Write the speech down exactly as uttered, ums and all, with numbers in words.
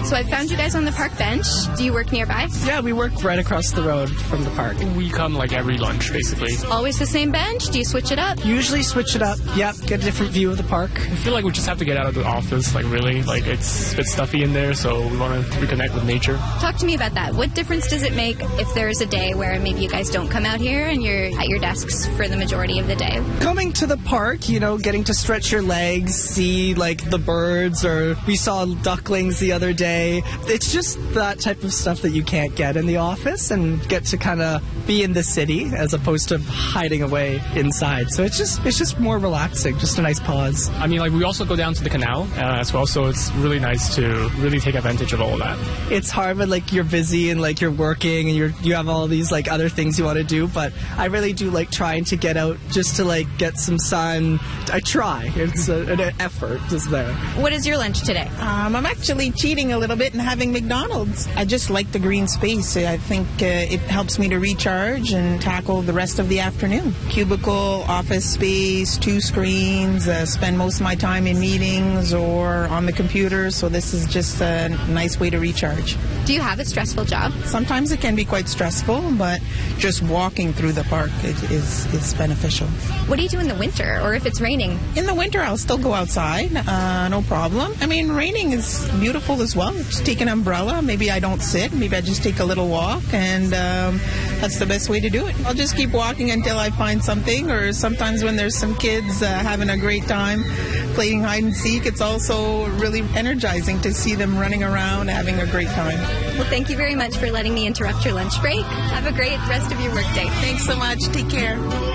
So I found you guys on the park bench. Do you work nearby? Yeah, we work right across the road from the park. We come like every lunch, basically. Always the same bench? Do you switch it up? Usually switch it up. Yep, get a different view of the park. I feel like we just have to get out of the office, like really. Like it's a bit stuffy in there, so we want to reconnect with nature. Talk to me about that. What difference does it make if there's a day where maybe you guys don't come out here and you're at your desks for the majority of the day? Coming to the park, you know, getting to stretch your legs, see like the birds, or we saw ducklings the other day. It's just that type of stuff that you can't get in the office and get to kind of be in the city as opposed to hiding away inside. So it's just it's just more relaxing, just a nice pause. I mean, like we also go down to the canal uh, as well, so it's really nice to really take advantage of all of that. It's hard when like you're busy and like you're working and you're you have all these like other things you want to do, but I really do like trying to get out just to like get some sun. I try. It's a, an effort is there. What is your lunch today? Um, I'm actually cheating a little bit and having McDonald's. I just like the green space. I think uh, it helps me to recharge and tackle the rest of the afternoon. Cubicle, office space, two screens, uh, spend most of my time in meetings or on the computer, so this is just a nice way to recharge. Do you have a stressful job? Sometimes it can be quite stressful, but just walking through the park is, is, is beneficial. What do you do in the winter, or if it's raining? In the winter, I'll still go outside, uh, no problem. I mean, raining is beautiful as well. Just take an umbrella. Maybe I don't sit. Maybe I just take a little walk, and um, that's the best way to do it. I'll just keep walking until I find something, or sometimes when there's some kids uh, having a great time playing hide and seek, it's also really energizing to see them running around having a great time. Well, thank you very much for letting me interrupt your lunch break. Have a great rest of your workday. Thanks so much. Take care.